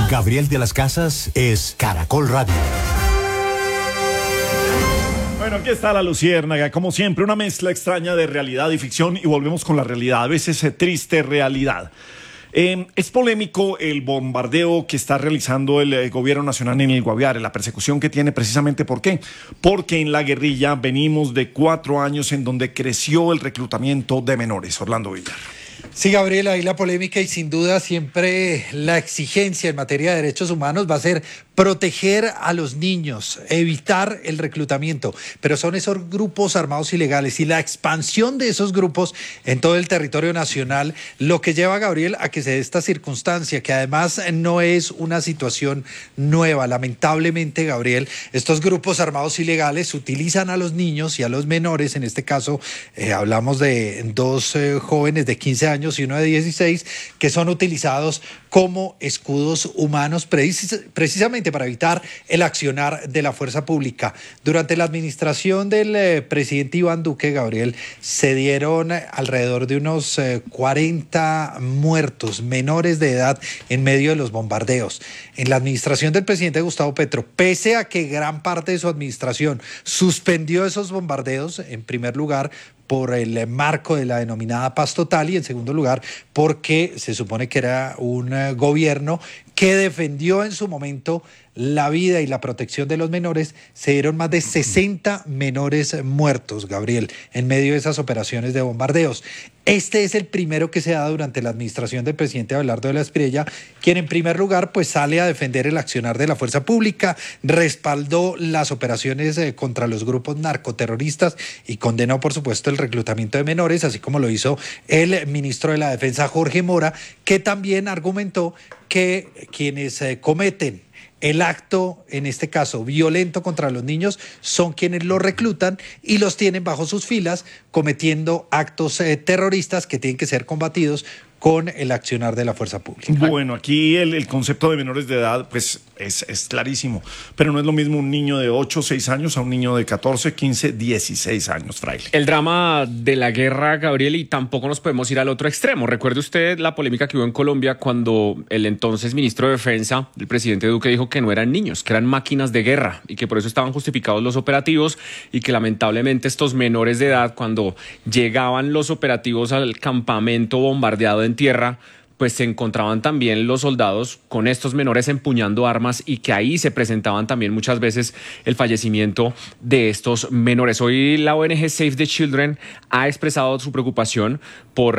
Gabriel de las Casas es Caracol Radio. Bueno, aquí está la Luciérnaga, como siempre, una mezcla extraña de realidad y ficción, y volvemos con la realidad, a veces triste realidad. Es polémico el bombardeo que está realizando el gobierno nacional en el Guaviare, la persecución que tiene precisamente, ¿por qué? Porque en la guerrilla venimos de 4 años en donde creció el reclutamiento de menores. Orlando Villar. Sí, Gabriel, ahí la polémica y sin duda siempre la exigencia en materia de derechos humanos va a ser proteger a los niños, evitar el reclutamiento, pero son esos grupos armados ilegales y la expansión de esos grupos en todo el territorio nacional lo que lleva, Gabriel, a que se dé esta circunstancia, que además no es una situación nueva. Lamentablemente, Gabriel, estos grupos armados ilegales utilizan a los niños y a los menores, en este caso hablamos de 2 jóvenes de 15 años y uno de 16, que son utilizados como escudos humanos precisamente para evitar el accionar de la fuerza pública. Durante la administración del presidente Iván Duque, Gabriel, se dieron alrededor de unos 40 muertos menores de edad en medio de los bombardeos. En la administración del presidente Gustavo Petro, pese a que gran parte de su administración suspendió esos bombardeos, en primer lugar, por el marco de la denominada paz total y en segundo lugar porque se supone que era un gobierno que defendió en su momento la vida y la protección de los menores, se dieron más de 60 menores muertos, Gabriel, en medio de esas operaciones de bombardeos. Este es el primero que se da durante la administración del presidente Abelardo de la Espriella, quien en primer lugar pues sale a defender el accionar de la fuerza pública, respaldó las operaciones contra los grupos narcoterroristas y condenó por supuesto el reclutamiento de menores, así como lo hizo el ministro de la Defensa Jorge Mora, que también argumentó que quienes cometen el acto, en este caso violento contra los niños, son quienes los reclutan y los tienen bajo sus filas cometiendo actos terroristas que tienen que ser combatidos con el accionar de la fuerza pública. Bueno, aquí el concepto de menores de edad pues es clarísimo, pero no es lo mismo un niño de 8 o 6 años a un niño de 14, 15, 16 años, Fraile. El drama de la guerra, Gabriel, y tampoco nos podemos ir al otro extremo. Recuerde usted la polémica que hubo en Colombia cuando el entonces ministro de Defensa, el presidente Duque, dijo que no eran niños, que eran máquinas de guerra y que por eso estaban justificados los operativos y que lamentablemente estos menores de edad, cuando llegaban los operativos al campamento bombardeado en tierra, pues se encontraban también los soldados con estos menores empuñando armas y que ahí se presentaban también muchas veces el fallecimiento de estos menores. Hoy la ONG Save the Children ha expresado su preocupación por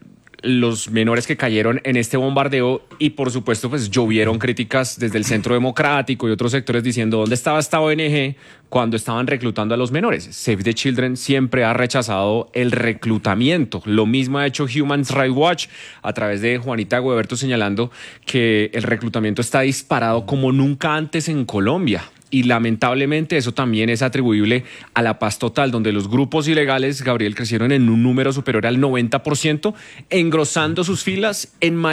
los menores que cayeron en este bombardeo y por supuesto pues llovieron críticas desde el Centro Democrático y otros sectores diciendo ¿dónde estaba esta ONG cuando estaban reclutando a los menores? Save the Children siempre ha rechazado el reclutamiento. Lo mismo ha hecho Human Rights Watch a través de Juanita Gueberto señalando que el reclutamiento está disparado como nunca antes en Colombia. Y lamentablemente eso también es atribuible a la paz total, donde los grupos ilegales, Gabriel, crecieron en un número superior al 90%, engrosando sus filas en